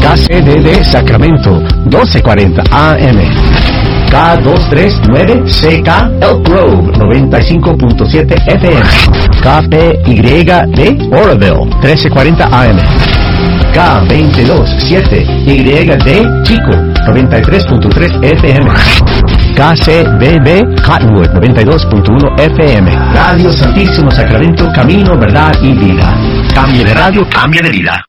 KCDD Sacramento, 1240 AM. K239CK Elk Grove, 95.7 FM. KPYD Oroville, 1340 AM. K227YD Chico, 93.3 FM. KCBB Cottonwood, 92.1 FM. Radio Santísimo Sacramento, camino, verdad y vida. Cambio de radio, cambio de vida.